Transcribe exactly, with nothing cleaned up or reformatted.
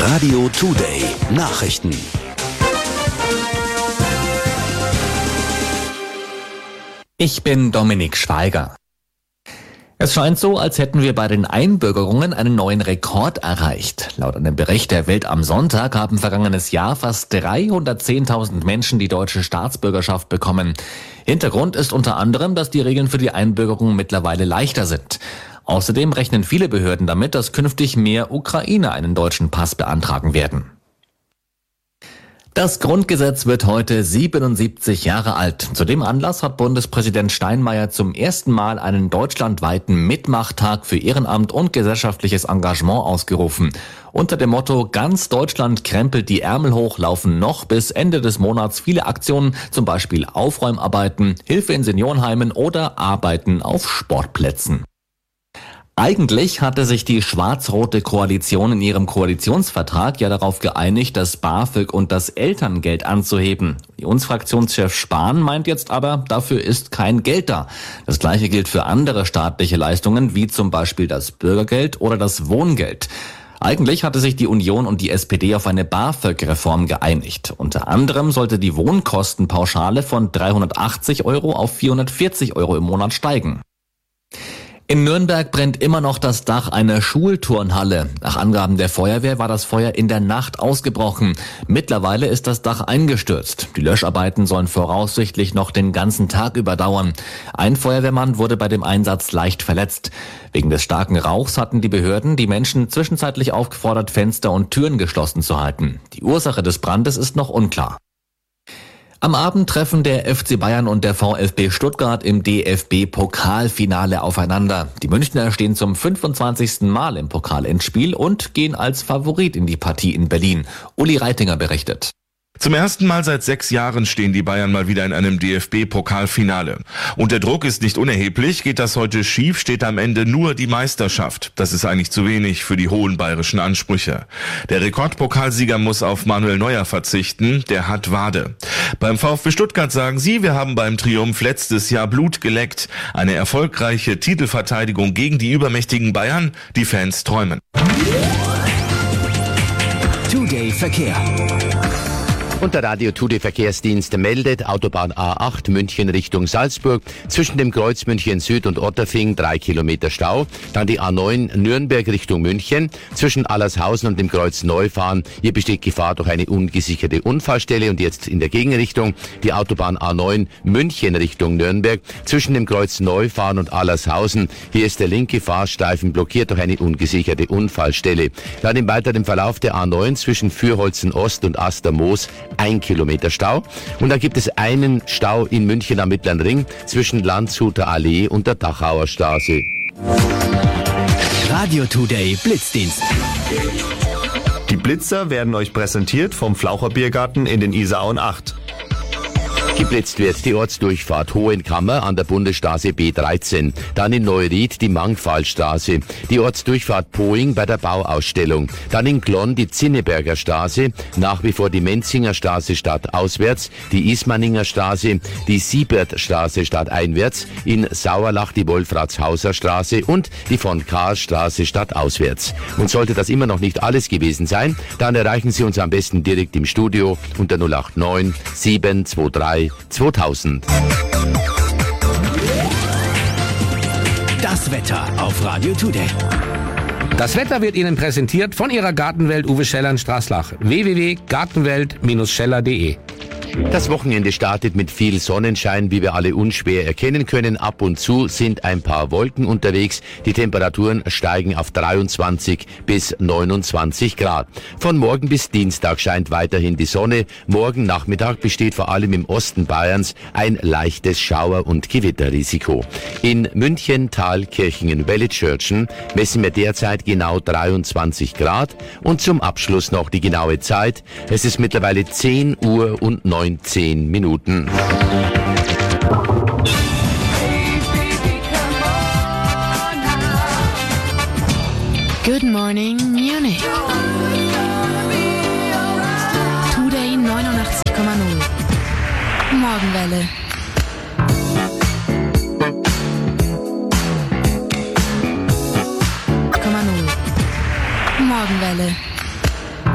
Radio Today Nachrichten. Ich bin Dominik Schweiger. Es scheint so, als hätten wir bei den Einbürgerungen einen neuen Rekord erreicht. Laut einem Bericht der Welt am Sonntag haben vergangenes Jahr fast dreihundertzehntausend Menschen die deutsche Staatsbürgerschaft bekommen. Hintergrund ist unter anderem, dass die Regeln für die Einbürgerung mittlerweile leichter sind. Außerdem rechnen viele Behörden damit, dass künftig mehr Ukrainer einen deutschen Pass beantragen werden. Das Grundgesetz wird heute siebenundsiebzig Jahre alt. Zu dem Anlass hat Bundespräsident Steinmeier zum ersten Mal einen deutschlandweiten Mitmachtag für Ehrenamt und gesellschaftliches Engagement ausgerufen. Unter dem Motto "Ganz Deutschland krempelt die Ärmel hoch" laufen noch bis Ende des Monats viele Aktionen, zum Beispiel Aufräumarbeiten, Hilfe in Seniorenheimen oder Arbeiten auf Sportplätzen. Eigentlich hatte sich die schwarz-rote Koalition in ihrem Koalitionsvertrag ja darauf geeinigt, das BAföG und das Elterngeld anzuheben. Unionsfraktionschef Spahn meint jetzt aber, dafür ist kein Geld da. Das Gleiche gilt für andere staatliche Leistungen, wie zum Beispiel das Bürgergeld oder das Wohngeld. Eigentlich hatte sich die Union und die S P D auf eine BAföG-Reform geeinigt. Unter anderem sollte die Wohnkostenpauschale von dreihundertachtzig Euro auf vierhundertvierzig Euro im Monat steigen. In Nürnberg brennt immer noch das Dach einer Schulturnhalle. Nach Angaben der Feuerwehr war das Feuer in der Nacht ausgebrochen. Mittlerweile ist das Dach eingestürzt. Die Löscharbeiten sollen voraussichtlich noch den ganzen Tag überdauern. Ein Feuerwehrmann wurde bei dem Einsatz leicht verletzt. Wegen des starken Rauchs hatten die Behörden die Menschen zwischenzeitlich aufgefordert, Fenster und Türen geschlossen zu halten. Die Ursache des Brandes ist noch unklar. Am Abend treffen der F C Bayern und der VfB Stuttgart im D F B-Pokalfinale aufeinander. Die Münchner stehen zum fünfundzwanzigsten Mal im Pokalendspiel und gehen als Favorit in die Partie in Berlin. Uli Reitinger berichtet. Zum ersten Mal seit sechs Jahren stehen die Bayern mal wieder in einem D F B-Pokalfinale. Und der Druck ist nicht unerheblich. Geht das heute schief, steht am Ende nur die Meisterschaft. Das ist eigentlich zu wenig für die hohen bayerischen Ansprüche. Der Rekordpokalsieger muss auf Manuel Neuer verzichten. Der hat Wade. Beim VfB Stuttgart sagen sie, wir haben beim Triumph letztes Jahr Blut geleckt. Eine erfolgreiche Titelverteidigung gegen die übermächtigen Bayern. Die Fans träumen. Today Verkehr. Und der Radio Today Verkehrsdienst meldet, Autobahn A acht München Richtung Salzburg, zwischen dem Kreuz München Süd und Otterfing drei Kilometer Stau. Dann die A neun Nürnberg Richtung München, zwischen Allershausen und dem Kreuz Neufahren. Hier besteht Gefahr durch eine ungesicherte Unfallstelle. Und jetzt in der Gegenrichtung die Autobahn A neun München Richtung Nürnberg, zwischen dem Kreuz Neufahren und Allershausen. Hier ist der linke Fahrstreifen blockiert durch eine ungesicherte Unfallstelle. Dann im weiteren Verlauf der A neun zwischen Fürholzen Ost und Astermoos ein Kilometer Stau. Und dann gibt es einen Stau in München am Mittleren Ring zwischen Landshuter Allee und der Dachauer Straße. Radio Today Blitzdienst. Die Blitzer werden euch präsentiert vom Flaucher Biergarten in den Isarauen acht. Geblitzt wird die Ortsdurchfahrt Hohenkammer an der Bundesstraße B dreizehn. Dann in Neuried die Mangfallstraße. Die Ortsdurchfahrt Poing bei der Bauausstellung. Dann in Glonn die Zinneberger Straße. Nach wie vor die Menzinger Straße stadtauswärts. Die Ismaninger Straße. Die Siebertstraße stadteinwärts. In Sauerlach die Wolfratshauser Straße. Und die von Kahr Straße stadtauswärts. Und sollte das immer noch nicht alles gewesen sein, dann erreichen Sie uns am besten direkt im Studio unter null acht neun sieben zwei drei zweitausend. Das Wetter auf Radio Today. Das Wetter wird Ihnen präsentiert von Ihrer Gartenwelt Uwe Scheller in Straßlach. w w w punkt gartenwelt Bindestrich scheller punkt de. Das Wochenende startet mit viel Sonnenschein, wie wir alle unschwer erkennen können. Ab und zu sind ein paar Wolken unterwegs. Die Temperaturen steigen auf dreiundzwanzig bis neunundzwanzig Grad. Von morgen bis Dienstag scheint weiterhin die Sonne. Morgen Nachmittag besteht vor allem im Osten Bayerns ein leichtes Schauer- und Gewitterrisiko. In München, Thal, Kirchingen, Wellitzschörtchen messen wir derzeit genau dreiundzwanzig Grad. Und zum Abschluss noch die genaue Zeit. Es ist mittlerweile zehn Uhr und neunzehn Minuten. Good morning, Munich. Today neunundachtzig Komma null. Morgenwelle. Morgenwelle.